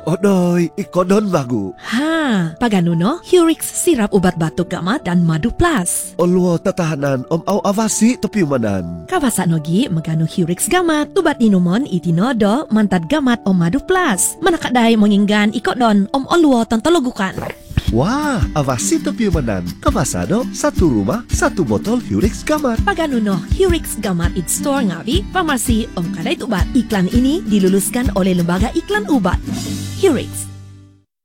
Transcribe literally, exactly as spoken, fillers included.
Odoy, ikodon bagu. Ha, pagano no? Hurix sirap ubat batuk gamat dan madu plus. Olwo tatahanan om au avasi topiumanan. Kawasa nogi magano Hurix gamat, ubat inumon itinodo mantad gamat om madu plus. Manakadai menginggan ikodon om olwo tantologukan. Wah, avasi topiumanan. Kabasado, satu rumah, satu botol Hurix gamat. Pagano no, Hurix gamat it store ngawi, farmasi om kadai ubat. Iklan ini diluluskan oleh Lembaga Iklan Ubat. Hurix.